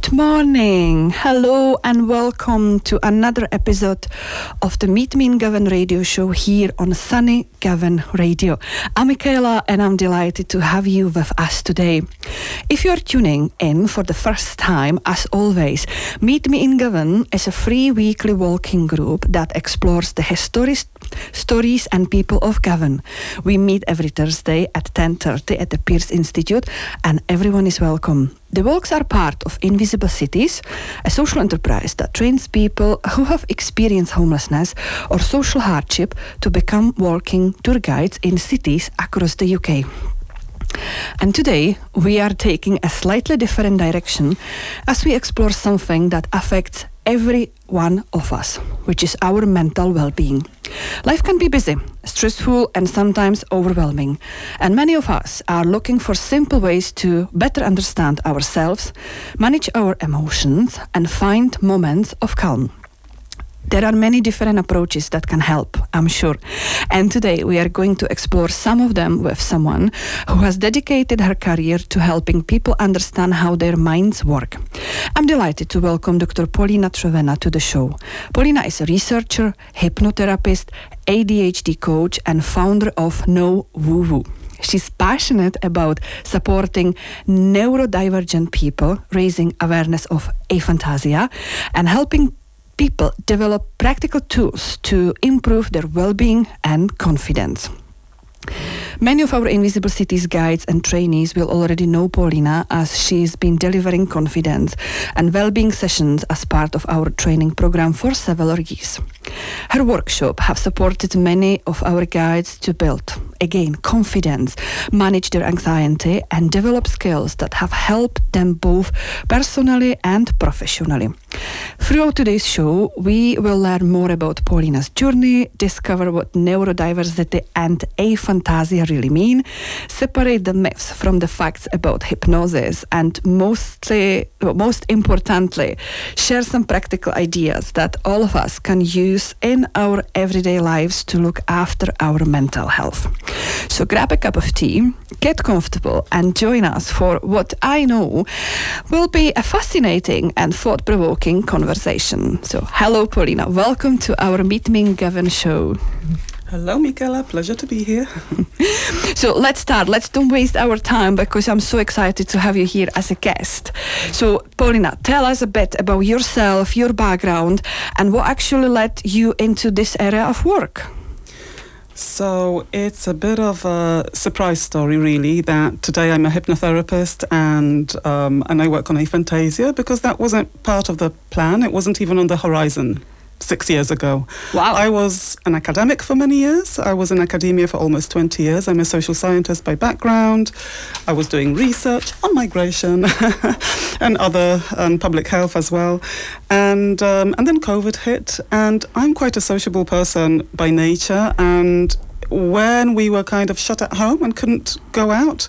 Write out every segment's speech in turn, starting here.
Good morning. Hello and welcome to another episode of the Meet Me in Govan radio show here on Sunny Govan Radio. I'm Michaela and I'm delighted to have you with us today. If you're tuning in for the first time, as always, Meet Me in Govan is a free weekly walking group that explores the stories and people of Govan. We meet every Thursday at 10:30 at the Pearce Institute and everyone is welcome. The walks are part of Invisible Cities, a social enterprise that trains people who have experienced homelessness or social hardship to become walking tour guides in cities across the UK. And today we are taking a slightly different direction as we explore something that affects every one of us, which is our mental well-being. Life can be busy, stressful and sometimes overwhelming, and many of us are looking for simple ways to better understand ourselves, manage our emotions and find moments of calm. There are many different approaches that can help, I'm sure. And today we are going to explore some of them with someone who has dedicated her career to helping people understand how their minds work. I'm delighted to welcome Dr. Paulina Trevena to the show. Paulina is a researcher, hypnotherapist, ADHD coach and founder of No Woo Woo. She's passionate about supporting neurodivergent people, raising awareness of aphantasia, and helping people develop practical tools to improve their well-being and confidence. Many of our Invisible Cities guides and trainees will already know Paulina, as she's been delivering confidence and well-being sessions as part of our training program for several years. Her workshop have supported many of our guides to build, again, confidence, manage their anxiety and develop skills that have helped them both personally and professionally. Throughout today's show, we will learn more about Paulina's journey, discover what neurodiversity and aphantasia really mean, separate the myths from the facts about hypnosis, and most importantly, share some practical ideas that all of us can use in our everyday lives to look after our mental health. So grab a cup of tea, get comfortable and join us for what I know will be a fascinating and thought-provoking conversation. So hello Paulina, welcome to our Meet Me in Govan show. Hello Michaela, pleasure to be here. So let's start. Let's don't waste our time because I'm so excited to have you here as a guest. So Paulina, tell us a bit about yourself, your background, and what actually led you into this area of work. So it's a bit of a surprise story, really, that today I'm a hypnotherapist and I work on aphantasia because that wasn't part of the plan. It wasn't even on the horizon 6 years ago. Wow. I was an academic for many years. I was in academia for almost 20 years. I'm a social scientist by background. I was doing research on migration and public health as well. And then COVID hit, and I'm quite a sociable person by nature. And when we were kind of shut at home and couldn't go out,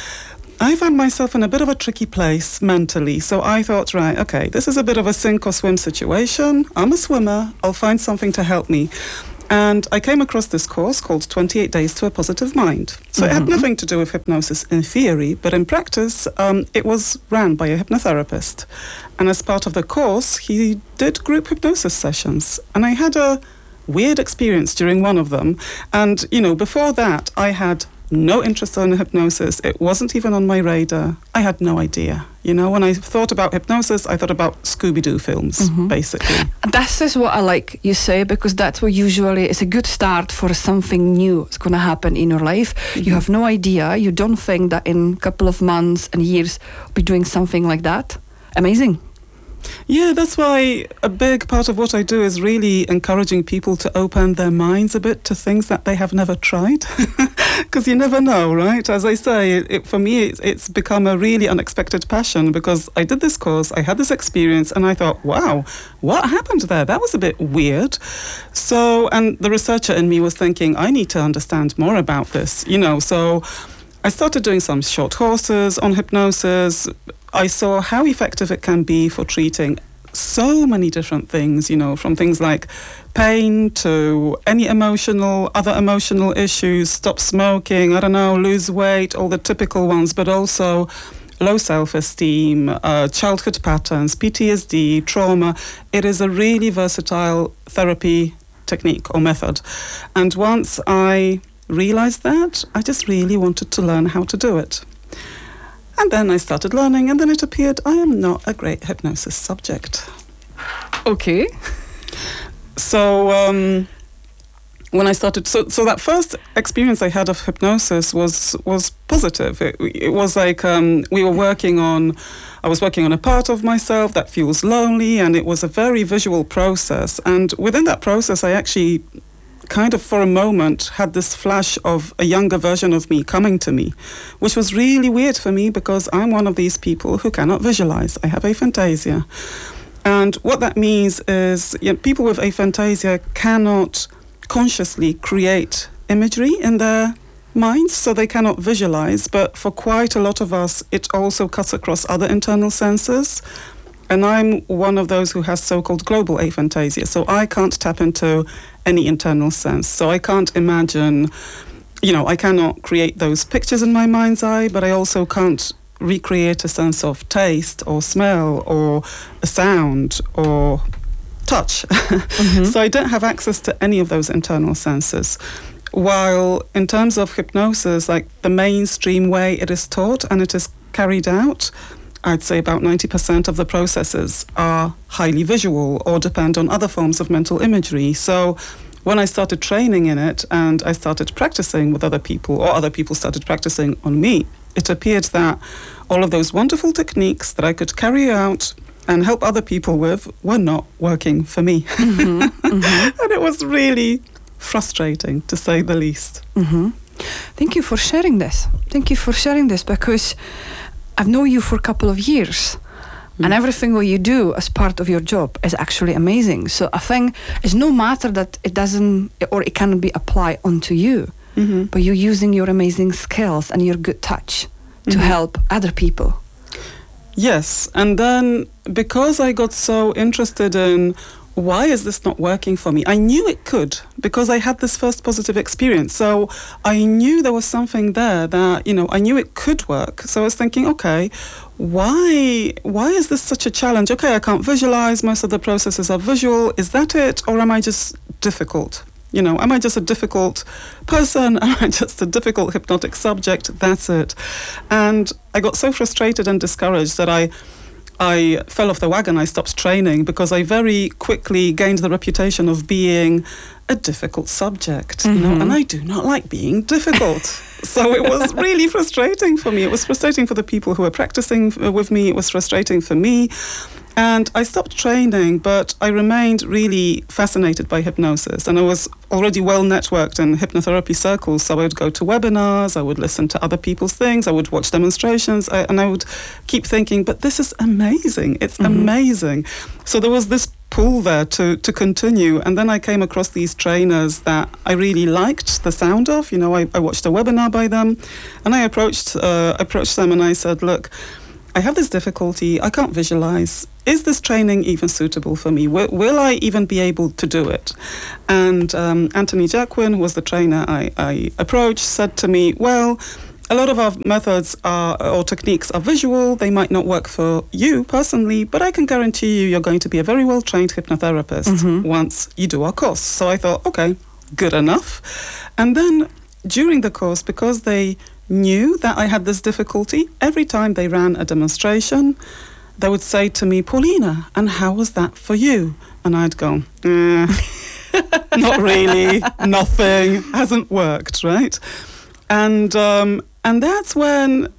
I found myself in a bit of a tricky place mentally. So I thought, right, okay, this is a bit of a sink or swim situation. I'm a swimmer. I'll find something to help me. And I came across this course called 28 Days to a Positive Mind. So it had nothing to do with hypnosis in theory, but in practice, it was ran by a hypnotherapist. And as part of the course, he did group hypnosis sessions. And I had a weird experience during one of them. And, before that, I had no interest in hypnosis. It wasn't even on my radar. I had no idea. When I thought about hypnosis, I thought about Scooby-Doo films, basically. That is what I like you say, because that's what usually is a good start for something new is going to happen in your life. You have no idea. You don't think that in a couple of months and years you'll be doing something like that. Amazing. Yeah, that's why a big part of what I do is really encouraging people to open their minds a bit to things that they have never tried. Because you never know, right? As I say, for me, it's become a really unexpected passion because I did this course, I had this experience, and I thought, wow, what happened there? That was a bit weird. So, and the researcher in me was thinking, I need to understand more about this, so I started doing some short courses on hypnosis. I saw how effective it can be for treating so many different things, from things like pain to any other emotional issues, stop smoking, lose weight, all the typical ones, but also low self-esteem, childhood patterns, PTSD, trauma. It is a really versatile therapy technique or method. And once I realized that, I just really wanted to learn how to do it. And then I started learning, and then it appeared I am not a great hypnosis subject. Okay. So when I started, so that first experience I had of hypnosis was positive. It was like I was working on a part of myself that feels lonely, and it was a very visual process. And within that process, I actually kind of for a moment had this flash of a younger version of me coming to me, which was really weird for me because I'm one of these people who cannot visualize. I have aphantasia. And what that means is people with aphantasia cannot consciously create imagery in their minds, so they cannot visualize. But for quite a lot of us, it also cuts across other internal senses. And I'm one of those who has so-called global aphantasia. So I can't tap into any internal sense. So I can't imagine, I cannot create those pictures in my mind's eye, but I also can't recreate a sense of taste or smell or a sound or touch. Mm-hmm. So I don't have access to any of those internal senses. While in terms of hypnosis, like the mainstream way it is taught and it is carried out, I'd say about 90% of the processes are highly visual or depend on other forms of mental imagery. So when I started training in it and I started practicing with other people, or other people started practicing on me, it appeared that all of those wonderful techniques that I could carry out and help other people with were not working for me. Mm-hmm, mm-hmm. And it was really frustrating, to say the least. Mm-hmm. Thank you for sharing this. Because I've known you for a couple of years, and everything what you do as part of your job is actually amazing. So I think it's no matter that it doesn't or it cannot be applied onto you, mm-hmm. but you're using your amazing skills and your good touch to mm-hmm. help other people. Yes, and then because I got so interested in why is this not working for me? I knew it could because I had this first positive experience. So I knew there was something there that, I knew it could work. So I was thinking, okay, why is this such a challenge? Okay, I can't visualize. Most of the processes are visual. Is that it? Or am I just difficult? Am I just a difficult person? Am I just a difficult hypnotic subject? That's it. And I got so frustrated and discouraged that I fell off the wagon. I stopped training because I very quickly gained the reputation of being a difficult subject, mm-hmm. and I do not like being difficult. So it was really frustrating for me. It was frustrating for the people who were practicing with me. It was frustrating for me. And I stopped training, but I remained really fascinated by hypnosis. And I was already well networked in hypnotherapy circles. So I would go to webinars, I would listen to other people's things, I would watch demonstrations, and I would keep thinking, but this is amazing. It's mm-hmm. amazing. So there was this pull there to continue. And then I came across these trainers that I really liked the sound of. I watched a webinar by them, and I approached them and I said, look, I have this difficulty. I can't visualize. Is this training even suitable for me? Will I even be able to do it? And Anthony Jacquin, who was the trainer I approached, said to me, well, a lot of our methods or techniques are visual. They might not work for you personally, but I can guarantee you're going to be a very well-trained hypnotherapist mm-hmm. once you do our course. So I thought, okay, good enough. And then during the course, because they knew that I had this difficulty, every time they ran a demonstration, they would say to me, Paulina, and how was that for you? And I'd go, not really, nothing, hasn't worked, right? And that's when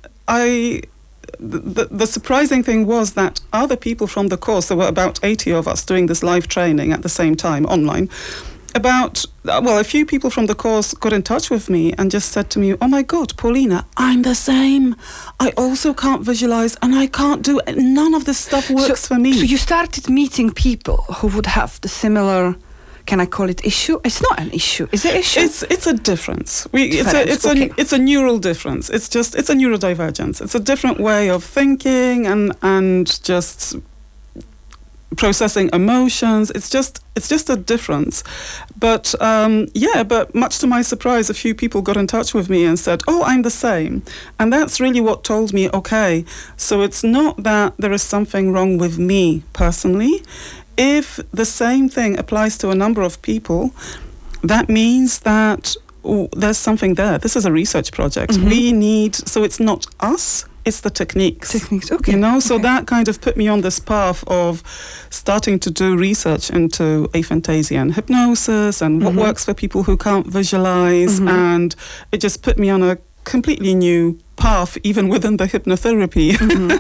the surprising thing was that other people from the course, there were about 80 of us doing this live training at the same time online, a few people from the course got in touch with me and just said to me, oh my God, Paulina, I'm the same. I also can't visualize and I can't do it. None of this stuff works for me. So you started meeting people who would have the similar, can I call it issue? It's not an issue. Is it issue? It's a difference. It's a neural difference. It's a neurodivergence. It's a different way of thinking and just processing emotions. It's just a difference. But but much to my surprise, a few people got in touch with me and said, "Oh, I'm the same," and that's really what told me, okay, so it's not that there is something wrong with me personally. If the same thing applies to a number of people, that means that there's something there. This is a research project. So it's not us. It's the techniques. Okay. You know, so that kind of put me on this path of starting to do research into aphantasia and hypnosis and what works for people who can't visualize. And it just put me on a completely new path, even within the hypnotherapy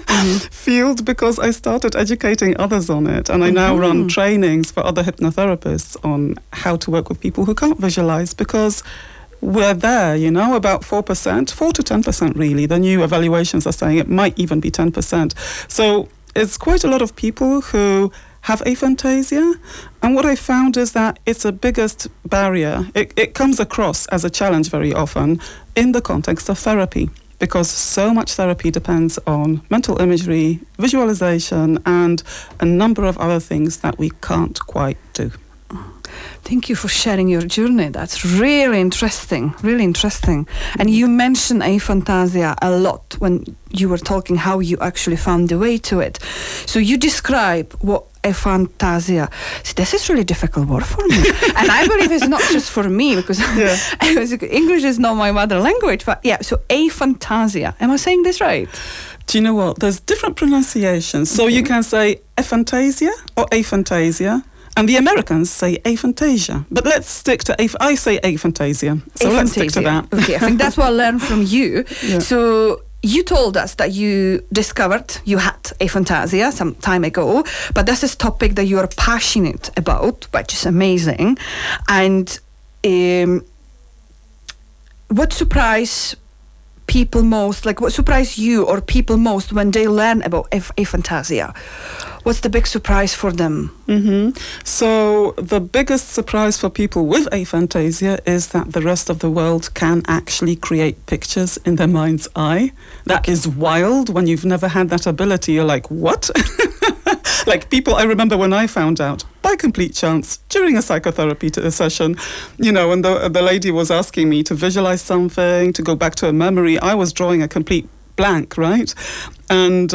field, because I started educating others on it. And I now run trainings for other hypnotherapists on how to work with people who can't visualize, because we're there, you know, about 4% to 10% really. The new evaluations are saying it might even be 10%. So it's quite a lot of people who have aphantasia. And what I found is that it's the biggest barrier. It comes across as a challenge very often in the context of therapy, because so much therapy depends on mental imagery, visualization, and a number of other things that we can't quite do. Thank you for sharing your journey. That's really interesting, really interesting. And you mentioned aphantasia a lot when you were talking how you actually found the way to it. So you describe what aphantasia. See, this is really difficult word for me. And I believe it's not just for me, because English is not my mother language. But yeah, so aphantasia. Am I saying this right? Do you know what? There's different pronunciations. So you can say aphantasia or aphantasia. And the Americans say aphantasia. But let's stick to I say aphantasia. So let's stick to that. Okay, I think that's what I learned from you. So you told us that you discovered you had aphantasia some time ago, but that's a topic that you are passionate about, which is amazing. And what surprised people most, like what surprised you or people most when they learn about aphantasia? What's the big surprise for them? So the biggest surprise for people with aphantasia is that the rest of the world can actually create pictures in their mind's eye. That is wild. When you've never had that ability, you're like, what? Like people, I remember when I found out by complete chance during a psychotherapy session, you know, and the lady was asking me to visualize something, to go back to a memory. I was drawing a complete blank, right? And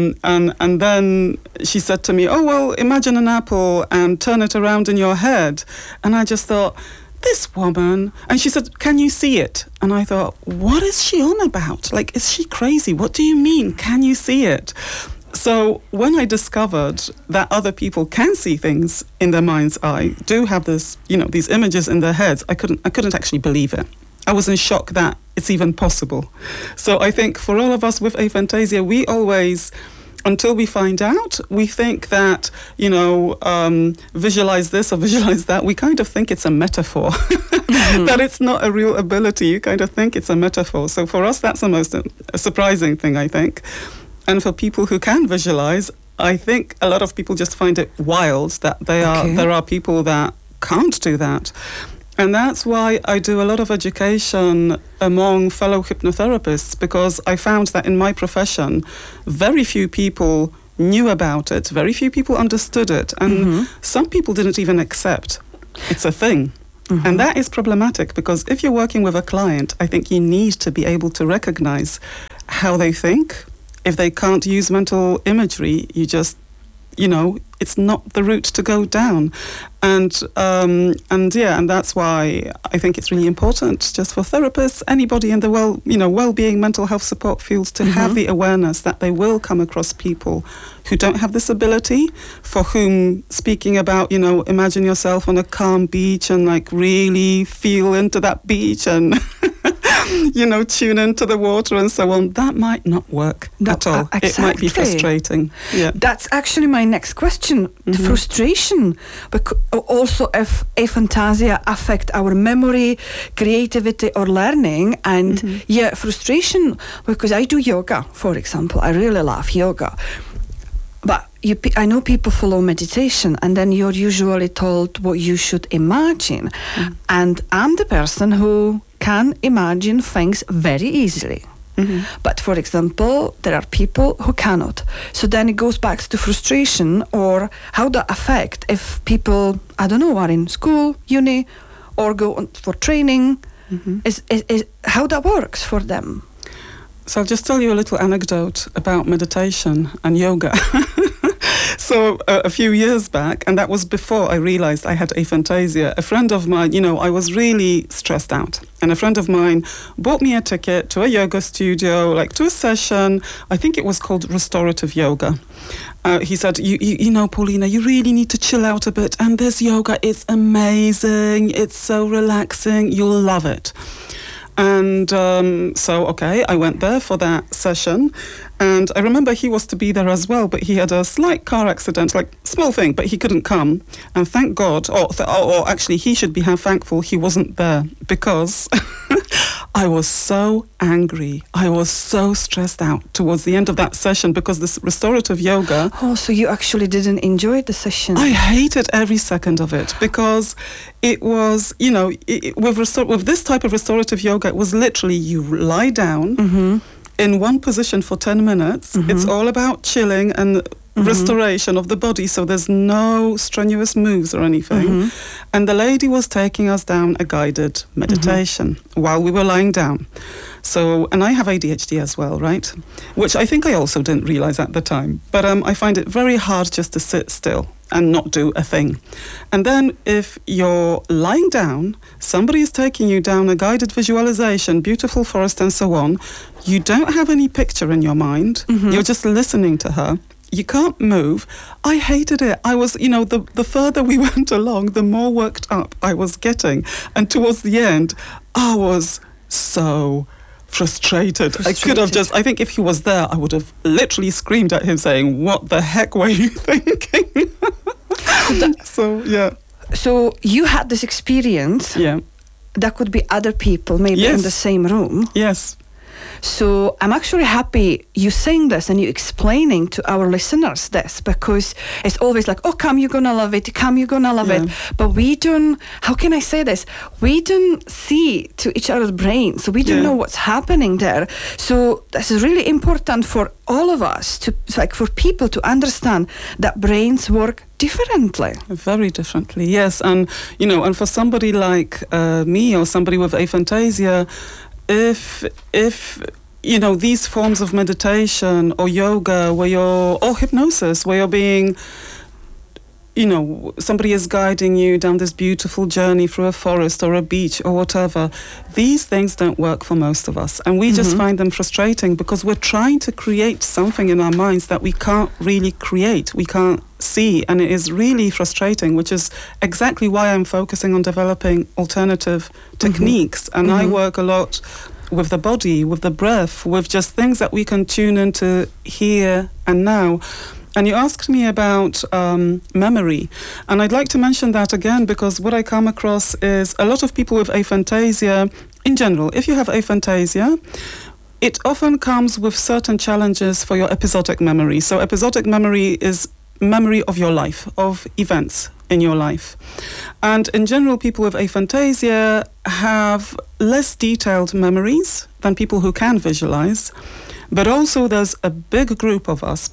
then she said to me, "Oh, well, imagine an apple and turn it around in your head." And I just thought, this woman. And she said, "Can you see it?" And I thought, what is she on about? Like, is she crazy? What do you mean? Can you see it? So when I discovered that other people can see things in their mind's eye, do have this, you know, these images in their heads, I couldn't actually believe it. I was in shock that it's even possible. So I think for all of us with aphantasia, we always, until we find out, we think that, you know, visualize this or visualize that. We kind of think it's a metaphor, that it's not a real ability. You kind of think it's a metaphor. So for us, that's the most surprising thing, I think. And for people who can visualize, I think a lot of people just find it wild that there are people that can't do that. And that's why I do a lot of education among fellow hypnotherapists, because I found that in my profession, very few people knew about it, very few people understood it, and some people didn't even accept it's a thing. And that is problematic, because if you're working with a client, I think you need to be able to recognize how they think. If they can't use mental imagery, you just, you know, it's not the route to go down. And that's why I think it's really important just for therapists, anybody in the well-being, mental health support fields to have the awareness that they will come across people who don't have this ability, for whom speaking about, you know, imagine yourself on a calm beach and like really feel into that beach and you know, tune into the water and so on, that might not work at all. Exactly. It might be frustrating. Yeah. That's actually my next question. The frustration, but also if aphantasia affect our memory, creativity or learning, and frustration, because I do yoga, for example. I really love yoga. But I know people follow meditation, and then you're usually told what you should imagine. And I'm the person who can imagine things very easily. But for example, there are people who cannot. So then it goes back to frustration, or how that affect if people, I don't know, are in school, uni, or go on for training, is how that works for them. So I'll just tell you a little anecdote about meditation and yoga. So a few years back, and that was before I realized I had aphantasia, a friend of mine, I was really stressed out. And a friend of mine bought me a ticket to a yoga studio, like to a session. I think it was called restorative yoga. He said, you know, Paulina, you really need to chill out a bit. And this yoga is amazing. It's so relaxing. You'll love it. And so, okay, I went there for that session. And I remember he was to be there as well, but he had a slight car accident, like small thing, but he couldn't come. And thank God, or actually he should be thankful he wasn't there, because I was so angry. I was so stressed out towards the end of that session, because this restorative yoga... Oh, so you actually didn't enjoy the session? I hated every second of it, because it was, with this type of restorative yoga, it was literally you lie down in one position for 10 minutes. It's all about chilling and restoration of the body, so there's no strenuous moves or anything. And the lady was taking us down a guided meditation while we were lying down. So, and I have ADHD as well, right? Which I think I also didn't realize at the time. But I find it very hard just to sit still and not do a thing. And then if you're lying down, somebody is taking you down a guided visualization, beautiful forest and so on, you don't have any picture in your mind, you're just listening to her. You can't move. I hated it. I was, the further we went along, the more worked up I was getting. And towards the end, I was so frustrated. I could have I think if he was there, I would have literally screamed at him saying, what the heck were you thinking? So, yeah. So you had this experience. Yeah. That could be other people, maybe in the same room. Yes. So I'm actually happy you saying this and you explaining to our listeners this, because it's always like, oh, come, you're gonna love it, come, you're gonna love it. But we don't, how can I say this? We don't see to each other's brains, so we don't know what's happening there. So this is really important for all of us, for people to understand that brains work differently. Very differently, yes. And, and for somebody like me or somebody with aphantasia, if these forms of meditation or yoga or hypnosis where you're being, somebody is guiding you down this beautiful journey through a forest or a beach or whatever, these things don't work for most of us. And we just find them frustrating, because we're trying to create something in our minds that we can't really create, we can't see, and it is really frustrating, which is exactly why I'm focusing on developing alternative techniques. And I work a lot with the body, with the breath, with just things that we can tune into here and now. And you asked me about memory, and I'd like to mention that again, because what I come across is a lot of people with aphantasia in general. If you have aphantasia, it often comes with certain challenges for your episodic memory. So episodic memory is memory of your life, of events in your life. And in general, people with aphantasia have less detailed memories than people who can visualize. But also there's a big group of us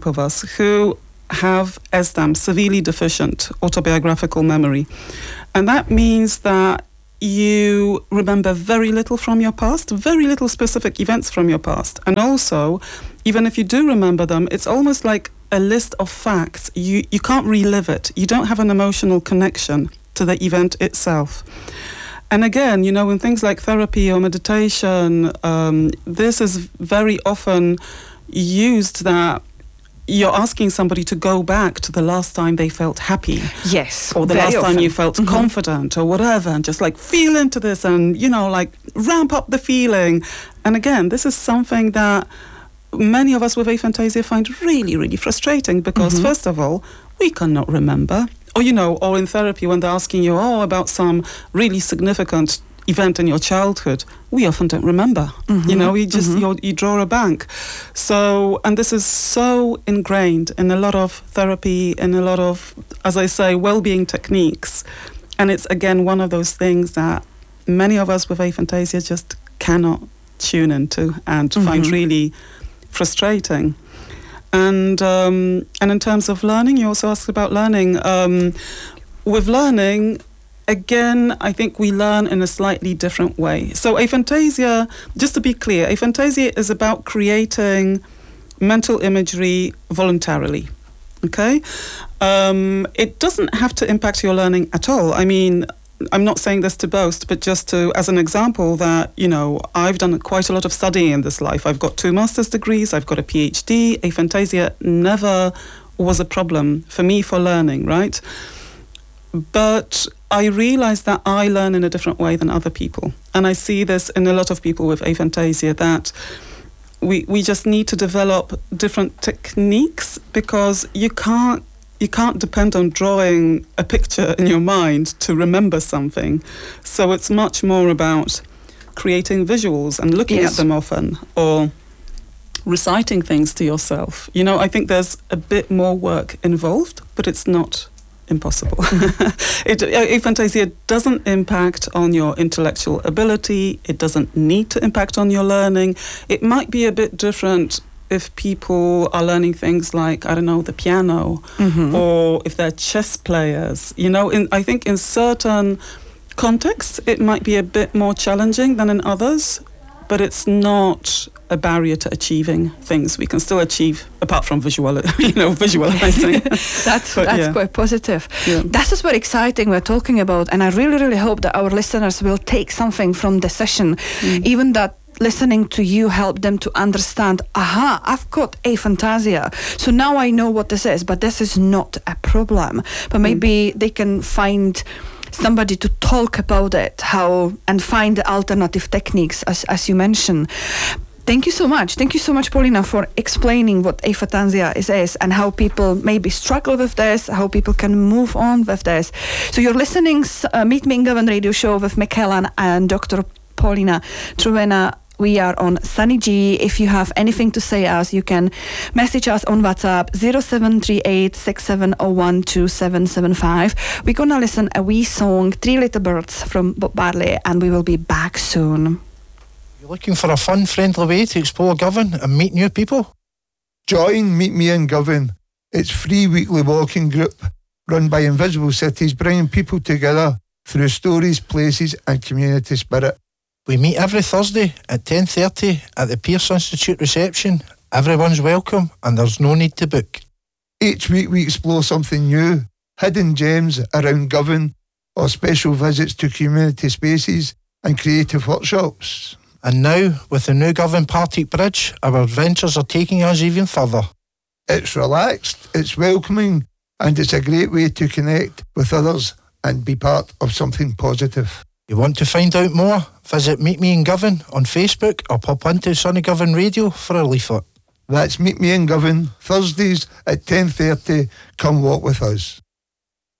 who have SDAM, severely deficient autobiographical memory. And that means that you remember very little from your past, very little specific events from your past. And also, even if you do remember them, it's almost like a list of facts. You can't relive it. You don't have an emotional connection to the event itself. And again, in things like therapy or meditation, this is very often used that you're asking somebody to go back to the last time they felt happy. Yes. Or the last time you felt confident or whatever, and just like feel into this and, ramp up the feeling. And again, this is something that many of us with aphantasia find really, really frustrating, because first of all, we cannot remember. Or, or in therapy, when they're asking you, about some really significant event in your childhood, we often don't remember. You draw a blank. So, and this is so ingrained in a lot of therapy, in a lot of, as I say, well-being techniques. And it's, again, one of those things that many of us with aphantasia just cannot tune into and find really frustrating. And in terms of learning, you also asked about learning. With learning, again, I think we learn in a slightly different way. So aphantasia, just to be clear, aphantasia is about creating mental imagery voluntarily. Okay? It doesn't have to impact your learning at all. I mean, I'm not saying this to boast, but just to, as an example that, you know, I've done quite a lot of studying in this life. I've got 2 master's degrees, I've got a PhD. Aphantasia never was a problem for me for learning, right? But I realize that I learn in a different way than other people. And I see this in a lot of people with aphantasia, that we just need to develop different techniques, because you can't depend on drawing a picture in your mind to remember something. So it's much more about creating visuals and looking at them often, or reciting things to yourself. You know, I think there's a bit more work involved, but it's not impossible. Aphantasia doesn't impact on your intellectual ability. It doesn't need to impact on your learning. It might be a bit different if people are learning things like, I don't know, the piano, or if they're chess players. You know, I think in certain contexts it might be a bit more challenging than in others, but it's not a barrier to achieving things. We can still achieve, apart from visualizing. That's quite positive. Yeah. That is very exciting we're talking about, and I really, really hope that our listeners will take something from the session, even that listening to you help them to understand, I've got aphantasia, so now I know what this is, but this is not a problem. But maybe they can find somebody to talk about it, and find the alternative techniques, as you mentioned. Thank you so much. Thank you so much, Paulina, for explaining what aphantasia is and how people maybe struggle with this, how people can move on with this. So you're listening Meet Me in Govan radio show with Michaela and Dr. Paulina Truvena. We are on Sunny G. If you have anything to say us, you can message us on WhatsApp 0738 6701 2775. We're going to listen a wee song, 3 Little Birds from Bob Marley, and we will be back soon. You're looking for a fun, friendly way to explore Govan and meet new people? Join Meet Me in Govan. It's free weekly walking group run by Invisible Cities, bringing people together through stories, places and community spirit. We meet every Thursday at 10:30 at the Pearce Institute reception. Everyone's welcome and there's no need to book. Each week we explore something new, hidden gems around Govan, or special visits to community spaces and creative workshops. And now, with the new Govan Partick Bridge, our adventures are taking us even further. It's relaxed, it's welcoming, and it's a great way to connect with others and be part of something positive. You want to find out more? Visit Meet Me in Govan on Facebook or pop into Sunny Govan Radio for a leaflet. That's Meet Me in Govan, Thursdays at 10:30. Come walk with us.